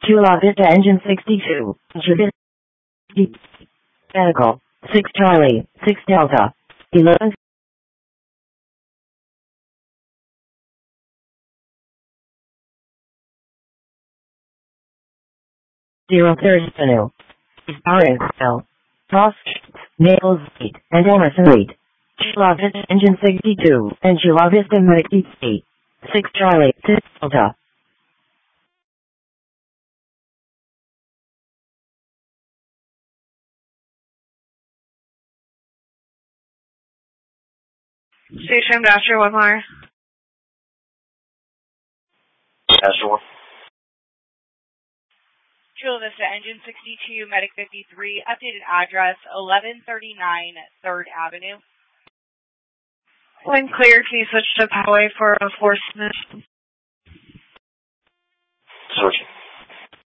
Chula Vista Engine 62. Medical. 6 Charlie. 6 Delta. 11. 03rd Avenue. RXL. Frost, Naples Street, and Emerson Street. Chula Vista Engine 62, and Chula Vista Medical 6 Charlie, 6 Delta. Station Master, one more. Master 1. Chula Vista Engine 62, Medic 53, updated address 1139 3rd Avenue. When clear, can you switch to highway for enforcement? Switching.